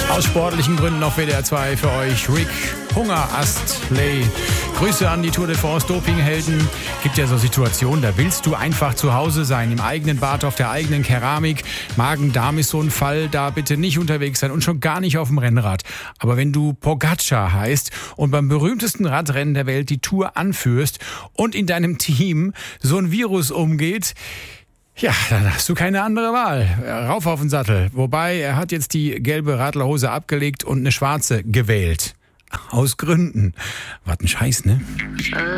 Aus sportlichen Gründen auf WDR 2 für euch Rick Hungerast-Ley. Grüße an die Tour de France Dopinghelden. Gibt ja so Situationen, da willst du einfach zu Hause sein, im eigenen Bad, auf der eigenen Keramik. Magen-Darm ist so ein Fall, da bitte nicht unterwegs sein und schon gar nicht auf dem Rennrad. Aber wenn du Pogacar heißt und beim berühmtesten Radrennen der Welt die Tour anführst und in deinem Team so ein Virus umgeht, ja, dann hast du keine andere Wahl. Rauf auf den Sattel. Wobei, er hat jetzt die gelbe Radlerhose abgelegt und eine schwarze gewählt. Aus Gründen. Was ein Scheiß, ne?